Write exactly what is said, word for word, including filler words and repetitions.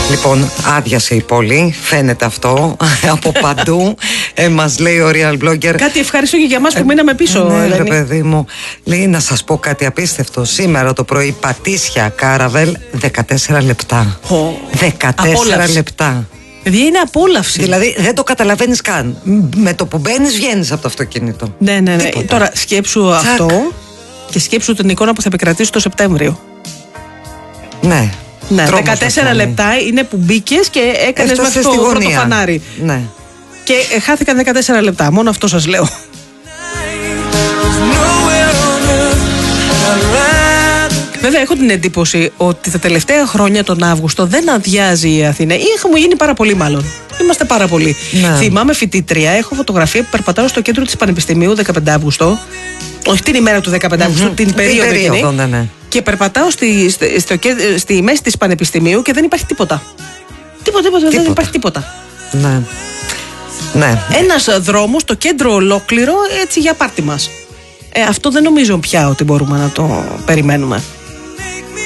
Λοιπόν, άδειασε η πόλη, φαίνεται αυτό από παντού. ε, Μας λέει ο Real Blogger. Κάτι ευχαριστώ και για εμάς που ε, μείναμε πίσω. Ναι, ρε παιδί μου. Λέει να σας πω κάτι απίστευτο. Σήμερα το πρωί Πατήσια Κάραβελ δεκατέσσερα λεπτά. Oh. δεκατέσσερα απόλαυση. Λεπτά. Δηλαδή είναι απόλαυση. Δηλαδή δεν το καταλαβαίνεις καν. Με το που μπαίνεις βγαίνεις από το αυτοκίνητο. Ναι, ναι, ναι. Τώρα σκέψου Τσακ. αυτό και σκέψου την εικόνα που θα επικρατήσει το Σεπτέμβριο. Ναι. Ναι, δεκατέσσερα λεπτά είναι που μπήκες και έκανες μέχρι το πρώτο φανάρι. Ναι. Και ε, χάθηκαν δεκατέσσερα λεπτά. Μόνο αυτό σας λέω. Βέβαια, έχω την εντύπωση ότι τα τελευταία χρόνια τον Αύγουστο δεν αδειάζει η Αθήνα. Ή έχουμε γίνει πάρα πολύ, μάλλον. Είμαστε πάρα πολλοί. Ναι. Θυμάμαι φοιτήτρια, έχω φωτογραφία που περπατάω στο κέντρο της Πανεπιστημίου δεκαπέντε Αυγούστου. Όχι την ημέρα του δεκαπέντε Αυγούστου, mm-hmm. την περίοδο εκείνη. Ναι, ναι. Και περπατάω στη, στη, στο, στη μέση της Πανεπιστημίου και δεν υπάρχει τίποτα. Τίποτα, τίποτα, τίποτα. δεν υπάρχει τίποτα. Ναι. Ναι. Ένας δρόμος, το κέντρο ολόκληρο, έτσι για πάρτι μας. Ε, αυτό δεν νομίζω πια ότι μπορούμε να το περιμένουμε.